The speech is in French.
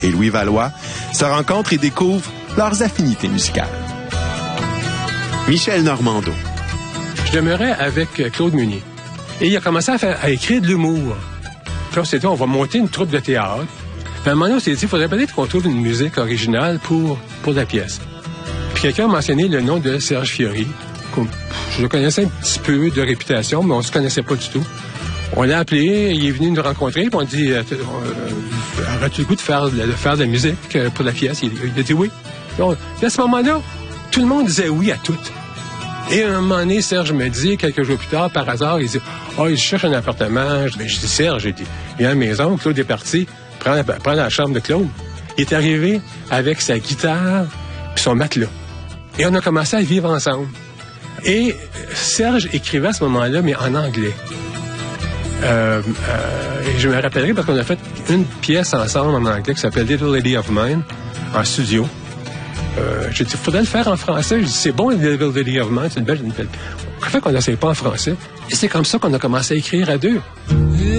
et Louis Valois se rencontrent et découvrent leurs affinités musicales. Michel Normando. Je demeurais avec Claude Meunier. Et il a commencé à écrire de l'humour. Puis on s'est dit, on va monter une troupe de théâtre. Puis à un moment donné, on s'est dit, il faudrait peut-être qu'on trouve une musique originale pour la pièce. Puis quelqu'un a mentionné le nom de Serge Fiori. Je le connaissais un petit peu de réputation, mais on se connaissait pas du tout. On l'a appelé, il est venu nous rencontrer, puis on dit, aurais-tu le goût de faire de la musique pour la pièce? Il a dit oui. Puis à ce moment-là, tout le monde disait oui à tout. Et à un moment donné, Serge me dit, quelques jours plus tard, par hasard, il dit, je cherche un appartement. Je dis, Serge, il y a une maison, Claude est parti, prends la chambre de Claude. Il est arrivé avec sa guitare puis son matelas. Et on a commencé à vivre ensemble. Et Serge écrivait à ce moment-là, mais en anglais. Et je me rappellerai parce qu'on a fait une pièce ensemble en anglais qui s'appelle Little Lady of Mine, en studio. J'ai dit, il faudrait le faire en français. Je dis, c'est bon, Little Lady of Mine, c'est une belle. Pourquoi fait qu'on n'essaye pas en français? Et c'est comme ça qu'on a commencé à écrire à deux.